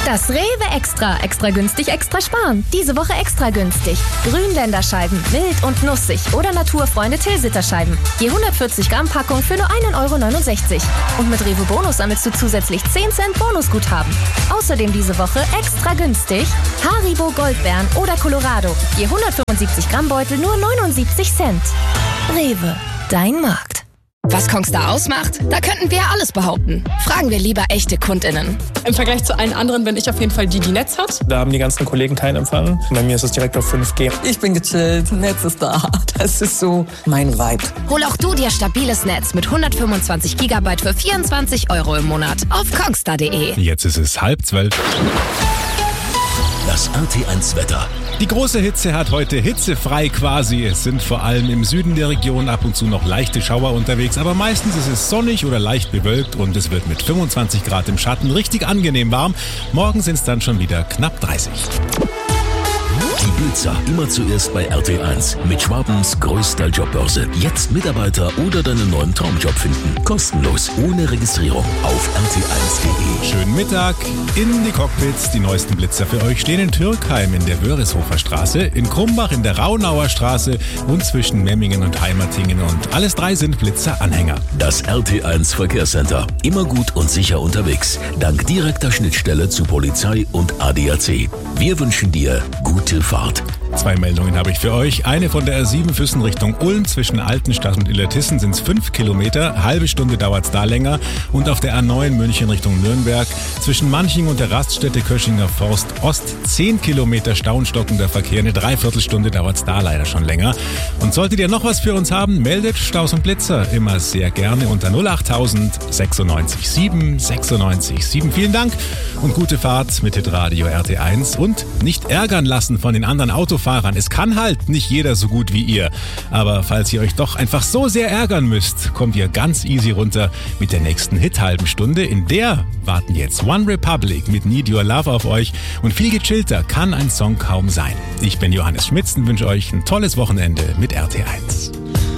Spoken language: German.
Das Rewe Extra. Extra günstig, extra sparen. Diese Woche extra günstig. Grünländerscheiben, mild und nussig oder Naturfreunde Tilsiterscheiben. Je 140 Gramm Packung für nur 1,69 €. Und mit Rewe Bonus sammelst du zusätzlich 10 Cent Bonusguthaben. Außerdem diese Woche extra günstig Haribo Goldbeeren oder Colorado. Je 175 Gramm Beutel nur 79 Cent. Rewe, dein Markt. Was Kongstar ausmacht? Da könnten wir alles behaupten. Fragen wir lieber echte KundInnen. Im Vergleich zu allen anderen bin ich auf jeden Fall die Netz hat. Da haben die ganzen Kollegen keinen Empfang. Bei mir ist es direkt auf 5G. Ich bin gechillt, Netz ist da. Das ist so mein Vibe. Hol auch du dir stabiles Netz mit 125 GB für 24 € im Monat auf kongstar.de. Jetzt ist es 11:30. Das RT1 Wetter. Die große Hitze hat heute hitzefrei quasi. Es sind vor allem im Süden der Region ab und zu noch leichte Schauer unterwegs, aber meistens ist es sonnig oder leicht bewölkt und es wird mit 25 Grad im Schatten richtig angenehm warm. Morgen sind es dann schon wieder knapp 30. Die Blitzer immer zuerst bei RT1 mit Schwabens größter Jobbörse. Jetzt Mitarbeiter oder deinen neuen Traumjob finden. Kostenlos, ohne Registrierung auf rt1.de. Schönen Mittag in die Cockpits. Die neuesten Blitzer für euch stehen in Türkheim in der Wörishofer Straße, in Krumbach in der Raunauer Straße und zwischen Memmingen und Heimatingen. Und alles drei sind Blitzeranhänger. Das RT1 Verkehrscenter. Immer gut und sicher unterwegs. Dank direkter Schnittstelle zu Polizei und ADAC. Wir wünschen dir gute Fahrt. 2 Meldungen habe ich für euch. Eine von der R7 Füssen Richtung Ulm. Zwischen Altenstadt und Illertissen sind es 5 Kilometer. Halbe Stunde dauert es da länger. Und auf der R9 München Richtung Nürnberg. Zwischen Manching und der Raststätte Köschinger Forst Ost 10 Kilometer stauenstockender Verkehr. Eine Dreiviertelstunde dauert es da leider schon länger. Und solltet ihr noch was für uns haben, meldet Staus und Blitzer immer sehr gerne unter 08000 96 7 96 7. Vielen Dank und gute Fahrt mit Hitradio RT1. Und nicht ärgern lassen von den anderen Autofahrern. Es kann halt nicht jeder so gut wie ihr. Aber falls ihr euch doch einfach so sehr ärgern müsst, kommt ihr ganz easy runter mit der nächsten Hit-halben Stunde. In der warten jetzt One Republic mit Need Your Love auf euch. Und viel gechillter kann ein Song kaum sein. Ich bin Johannes Schmitz und wünsche euch ein tolles Wochenende mit RT1.